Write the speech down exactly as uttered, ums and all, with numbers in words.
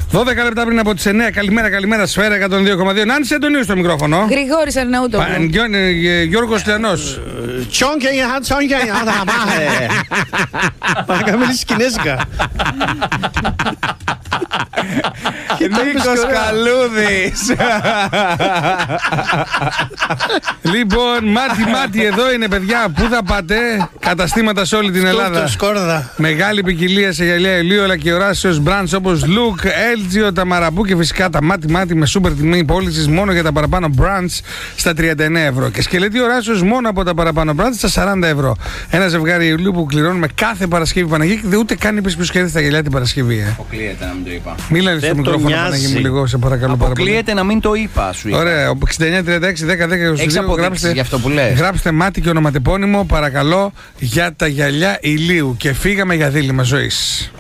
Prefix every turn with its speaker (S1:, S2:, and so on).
S1: δώδεκα λεπτά πριν από τις εννιά. Καλημέρα, καλημέρα. Σφαίρα εκατόν δύο κόμμα δύο. Νάνση Αντωνίου στο μικρόφωνο.
S2: Γρηγόρης Αρναούτογλου.
S1: Γιώργος Λιανός.
S3: Παρακαμίλης κινέζικα.
S1: Νίκος Καλούδης. Λοιπόν, μάτι μάτι εδώ είναι, παιδιά. Πού θα πάτε? Καταστήματα σε όλη την Ελλάδα. Μεγάλη ποικιλία σε γυαλιά ηλίου, αλλά και οράσεως brands όπως Look, Έλτζιο, τα Μαραμπού και φυσικά τα μάτι μάτι με σούπερ τιμή πώλησης μόνο για τα παραπάνω brands στα τριάντα εννέα ευρώ. Και σκελετή οράσεως μόνο από τα παραπάνω brands στα σαράντα ευρώ. Ένα ζευγάρι ηλίου που κληρώνουμε κάθε Παρασκευή, Παναγία, και ούτε καν είπες ποιος κέρδισε τα γυαλιά την Παρασκευή. Ε.
S4: Αποκλείεται να μην το είπα.
S1: Μίλανε στο μικρόφωνο, Παναγία μου, λίγο, σε παρακαλώ.
S4: Αποκλείεται να μην το είπα, σου είπα.
S1: Ωραία, εξήντα εννιά τριάντα έξι δέκα δέκα είκοσι δύο. Γράψτε,
S4: γι' αυτό που λες.
S1: Γράψτε μάτι και ονοματεπώνυμο, παρακαλώ, για τα γυαλιά ηλίου. Και φύγαμε για δίλημμα ζωής.